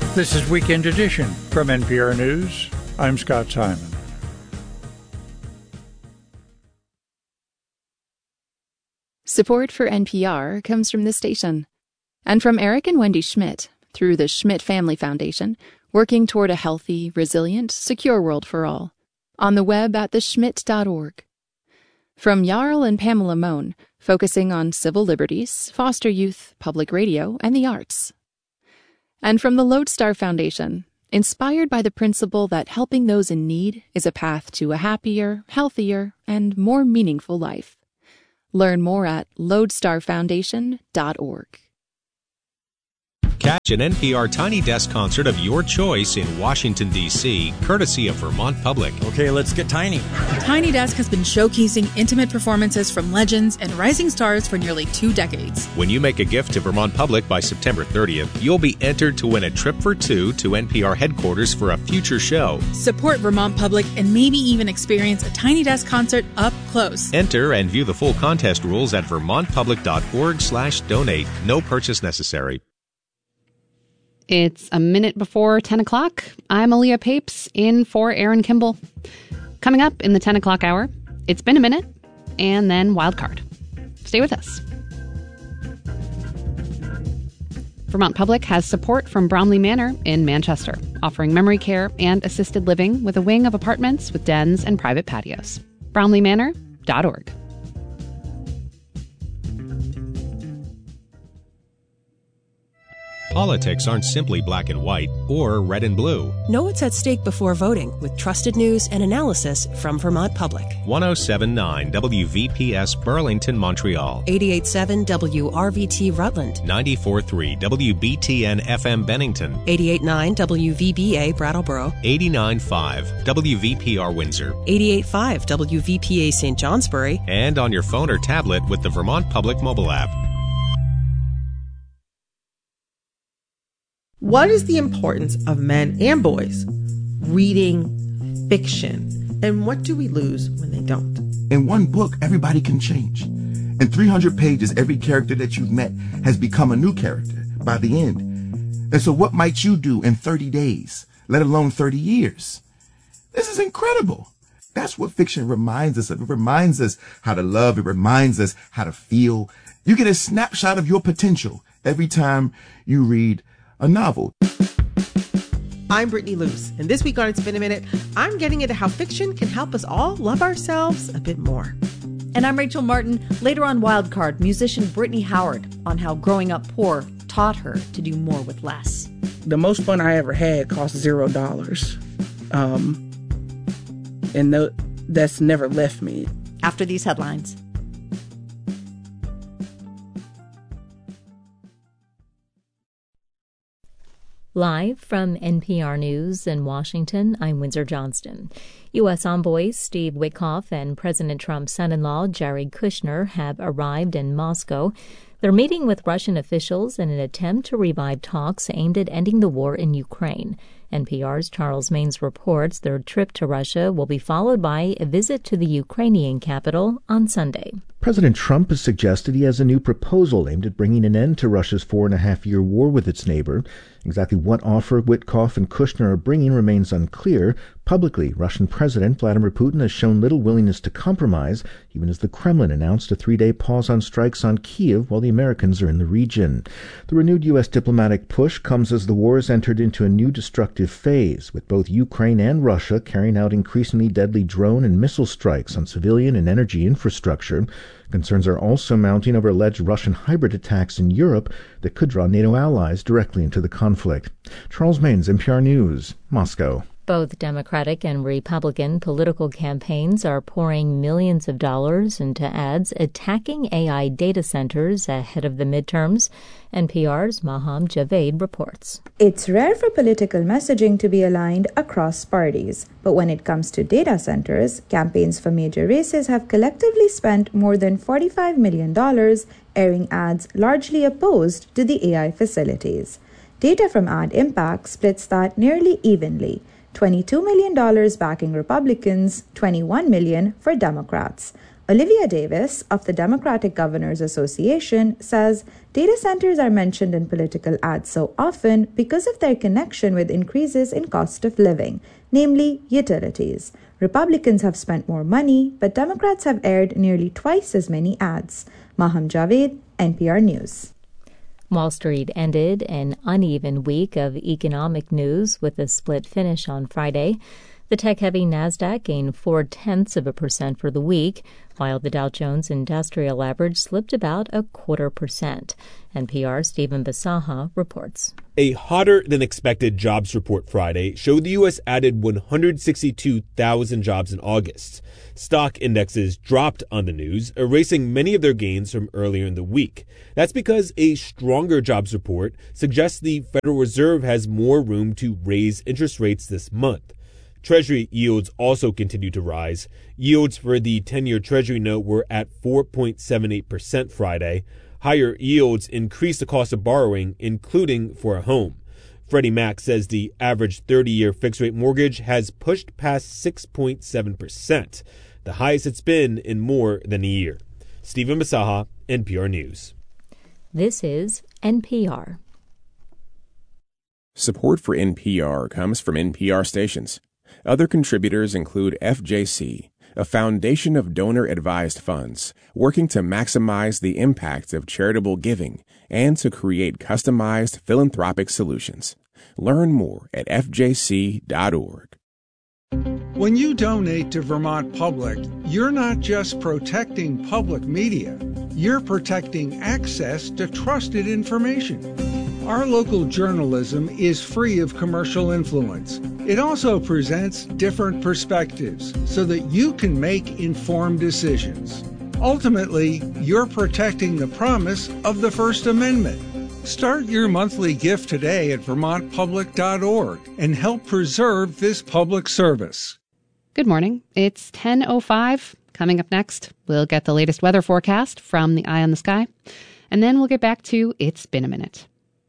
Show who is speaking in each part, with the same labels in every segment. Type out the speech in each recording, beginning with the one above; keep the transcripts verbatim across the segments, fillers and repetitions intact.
Speaker 1: This is Weekend Edition from N P R News. I'm Scott Simon.
Speaker 2: Support for N P R comes from this station and from Eric and Wendy Schmidt through the Schmidt Family Foundation, working toward a healthy, resilient, secure world for all. On the web at the schmidt dot org. From Jarl and Pamela Mohn, focusing on civil liberties, foster youth, public radio, and the arts. And from the Lodestar Foundation, inspired by the principle that helping those in need is a path to a happier, healthier, and more meaningful life. Learn more at lodestar foundation dot org.
Speaker 3: Catch an N P R Tiny Desk concert of your choice in Washington, D C, courtesy of Vermont Public.
Speaker 4: Okay, let's get tiny.
Speaker 5: Tiny Desk has been showcasing intimate performances from legends and rising stars for nearly two decades.
Speaker 3: When you make a gift to Vermont Public by September thirtieth, you'll be entered to win a trip for two to N P R headquarters for a future show.
Speaker 5: Support Vermont Public and maybe even experience a Tiny Desk concert up close.
Speaker 3: Enter and view the full contest rules at vermont public dot org slash donate. No purchase necessary.
Speaker 6: It's a minute before ten o'clock. I'm Aaliyah Papes, in for Aaron Kimball. Coming up in the ten o'clock hour, it's been a minute, and then Wildcard. Stay with us. Vermont Public has support from Bromley Manor in Manchester, offering memory care and assisted living with a wing of apartments with dens and private patios. bromley manor dot org.
Speaker 3: Politics aren't simply black and white or red and blue.
Speaker 7: Know what's at stake before voting with trusted news and analysis from Vermont Public.
Speaker 3: ten seventy-nine W V P S Burlington, Montreal.
Speaker 7: eighty-eight point seven W R V T Rutland.
Speaker 3: ninety-four point three W B T N F M Bennington.
Speaker 7: eighty-eight point nine W V B A Brattleboro.
Speaker 3: eighty-nine point five W V P R Windsor.
Speaker 7: eighty-eight point five W V P A Saint Johnsbury.
Speaker 3: And on your phone or tablet with the Vermont Public mobile app.
Speaker 8: What is the importance of men and boys reading fiction? And what do we lose when they don't?
Speaker 9: In one book, everybody can change. In three hundred pages, every character that you've met has become a new character by the end. And so what might you do in thirty days, let alone thirty years? This is incredible. That's what fiction reminds us of. It reminds us how to love. It reminds us how to feel. You get a snapshot of your potential every time you read a novel.
Speaker 8: I'm Brittany Luce, and this week on It's Been a Minute, I'm getting into how fiction can help us all love ourselves a bit more.
Speaker 10: And I'm Rachel Martin. Later on Wildcard, musician Brittany Howard on how growing up poor taught her to do more with less.
Speaker 11: The most fun I ever had cost zero dollars. Um, and th- that's never left me.
Speaker 10: After these headlines.
Speaker 12: Live from N P R News in Washington, I'm Windsor Johnston. U S envoys Steve Witkoff and President Trump's son-in-law Jared Kushner have arrived in Moscow. They're meeting with Russian officials in an attempt to revive talks aimed at ending the war in Ukraine. N P R's Charles Maynes reports their trip to Russia will be followed by a visit to the Ukrainian capital on Sunday.
Speaker 13: President Trump has suggested he has a new proposal aimed at bringing an end to Russia's four-and-a-half-year war with its neighbor. Exactly what offer Witkoff and Kushner are bringing remains unclear. Publicly, Russian President Vladimir Putin has shown little willingness to compromise, even as the Kremlin announced a three-day pause on strikes on Kyiv while the Americans are in the region. The renewed U S diplomatic push comes as the war has entered into a new destructive phase, with both Ukraine and Russia carrying out increasingly deadly drone and missile strikes on civilian and energy infrastructure. Concerns are also mounting over alleged Russian hybrid attacks in Europe that could draw NATO allies directly into the conflict. Charles Maynes, N P R News, Moscow.
Speaker 12: Both Democratic and Republican political campaigns are pouring millions of dollars into ads attacking A I data centers ahead of the midterms. N P R's Maham Javed reports.
Speaker 14: It's rare for political messaging to be aligned across parties, but when it comes to data centers, campaigns for major races have collectively spent more than forty-five million dollars airing ads largely opposed to the A I facilities. Data from Ad Impact splits that nearly evenly. twenty-two million dollars backing Republicans, twenty-one million dollars for Democrats. Olivia Davis of the Democratic Governors Association says data centers are mentioned in political ads so often because of their connection with increases in cost of living, namely utilities. Republicans have spent more money, but Democrats have aired nearly twice as many ads. Maham Javed, N P R News.
Speaker 12: Wall Street ended an uneven week of economic news with a split finish on Friday. The tech-heavy Nasdaq gained four-tenths of a percent for the week, while the Dow Jones Industrial Average slipped about a quarter percent. N P R's Stephen Basaha reports.
Speaker 4: A hotter-than-expected jobs report Friday showed the U S added one hundred sixty-two thousand jobs in August. Stock indexes dropped on the news, erasing many of their gains from earlier in the week. That's because a stronger jobs report suggests the Federal Reserve has more room to raise interest rates this month. Treasury yields also continue to rise. Yields for the ten-year Treasury note were at four point seven eight percent Friday. Higher yields increase the cost of borrowing, including for a home. Freddie Mac says the average thirty-year fixed-rate mortgage has pushed past six point seven percent, the highest it's been in more than a year. Stephen Basaha, N P R News.
Speaker 12: This is N P R.
Speaker 15: Support for N P R comes from N P R stations. Other contributors include F J C, a foundation of donor-advised funds working to maximize the impact of charitable giving and to create customized philanthropic solutions. Learn more at F J C dot org.
Speaker 1: When you donate to Vermont Public, you're not just protecting public media, you're protecting access to trusted information. Our local journalism is free of commercial influence. It also presents different perspectives so that you can make informed decisions. Ultimately, you're protecting the promise of the First Amendment. Start your monthly gift today at Vermont Public dot org and help preserve this public service.
Speaker 6: Good morning. It's ten oh five. Coming up next, we'll get the latest weather forecast from the Eye on the Sky, and then we'll get back to It's Been a Minute.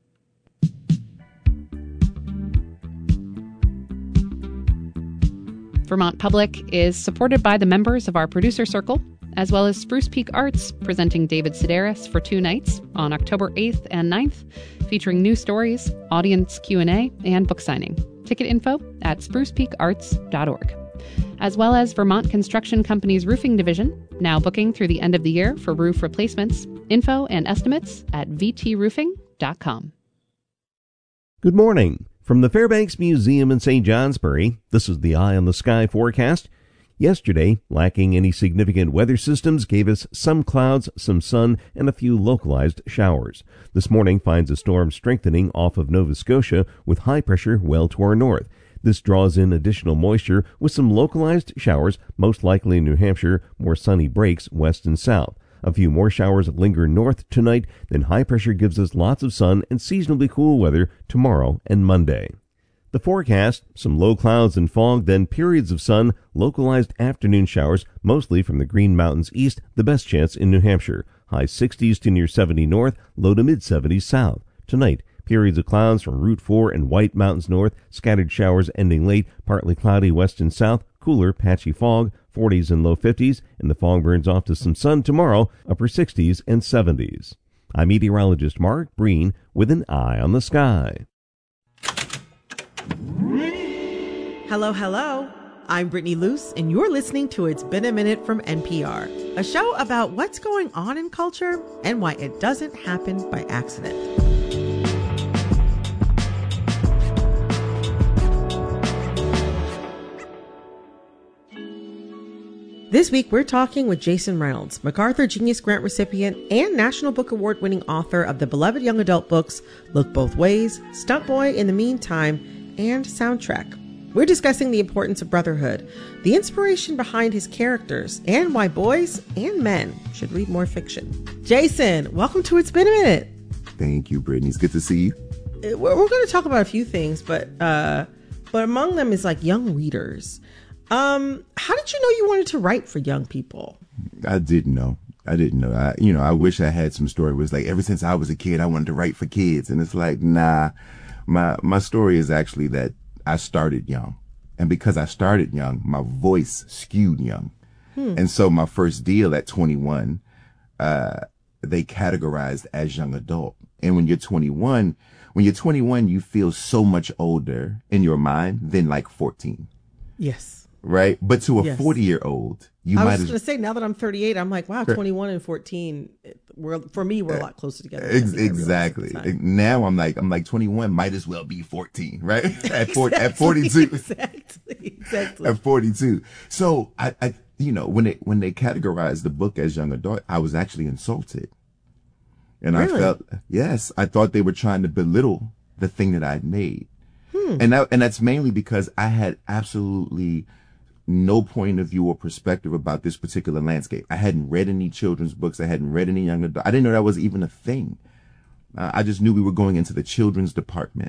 Speaker 6: Vermont Public is supported by the members of our producer circle, as well as Spruce Peak Arts, presenting David Sedaris for two nights on October eighth and ninth, featuring new stories, audience Q and A, and book signing. Ticket info at spruce peak arts dot org. As well as Vermont Construction Company's roofing division, now booking through the end of the year for roof replacements. Info and estimates at v t roofing dot com.
Speaker 16: Good morning. From the Fairbanks Museum in Saint Johnsbury, this is the Eye on the Sky forecast. Yesterday, lacking any significant weather systems, gave us some clouds, some sun, and a few localized showers. This morning finds a storm strengthening off of Nova Scotia with high pressure well to our north. This draws in additional moisture with some localized showers, most likely in New Hampshire, more sunny breaks west and south. A few more showers linger north tonight, then high pressure gives us lots of sun and seasonably cool weather tomorrow and Monday. The forecast, some low clouds and fog, then periods of sun, localized afternoon showers, mostly from the Green Mountains east, the best chance in New Hampshire. High sixties to near seventy north, low to mid seventies south. Tonight, periods of clouds from Route four and White Mountains north, scattered showers ending late, partly cloudy west and south, cooler, patchy fog, forties and low fifties, and the fog burns off to some sun tomorrow, upper sixties and seventies. I'm meteorologist Mark Breen with an Eye on the Sky.
Speaker 8: Hello, hello. I'm Brittany Luce, and you're listening to It's Been a Minute from N P R, a show about what's going on in culture and why it doesn't happen by accident. This week, we're talking with Jason Reynolds, MacArthur Genius Grant recipient and National Book Award winning author of the beloved young adult books Look Both Ways, Stunt Boy in the Meantime, and Soundtrack. We're discussing the importance of brotherhood, the inspiration behind his characters, and why boys and men should read more fiction. Jason, welcome to It's Been a Minute.
Speaker 9: Thank you, Brittany. It's good to see you.
Speaker 8: We're, we're going to talk about a few things, but uh, but among them is like young readers. Um, how did you know you wanted to write for young people?
Speaker 9: I didn't know. I didn't know. I, you know, I wish I had some story. It was like, ever since I was a kid, I wanted to write for kids. And it's like, nah, my, my story is actually that I started young. And because I started young, my voice skewed young. Hmm. And so my first deal at twenty-one, uh, they categorized as young adult. And when you're twenty-one, when you're twenty-one, you feel so much older in your mind than like fourteen.
Speaker 8: Yes.
Speaker 9: Right? But to a
Speaker 8: Yes.
Speaker 9: forty year old, you
Speaker 8: I
Speaker 9: might
Speaker 8: was
Speaker 9: as
Speaker 8: going to say, now that I'm thirty-eight, I'm like, wow,
Speaker 9: Sure.
Speaker 8: twenty-one and fourteen, we're, for me, we're a lot closer together. than I
Speaker 9: Ex-
Speaker 8: think I realized
Speaker 9: exactly.
Speaker 8: at the time.
Speaker 9: Now I'm like, I'm like twenty-one might as well be fourteen, right? At forty, at
Speaker 8: Exactly,
Speaker 9: forty-two.
Speaker 8: Exactly. Exactly.
Speaker 9: At forty-two. So I, I, you know, when they, when they categorized the book as young adult, I was actually insulted. And
Speaker 8: Really?
Speaker 9: I felt, yes, I thought they were trying to belittle the thing that I'd made.
Speaker 8: Hmm.
Speaker 9: And that, and that's mainly because I had absolutely no point of view or perspective about this particular landscape. I hadn't read any children's books. I hadn't read any young adult. I didn't know that was even a thing. Uh, I just knew we were going into the children's department.